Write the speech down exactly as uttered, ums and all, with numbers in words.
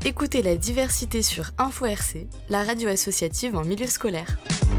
Écoutez la diversité sur Info R C, la radio associative en milieu scolaire.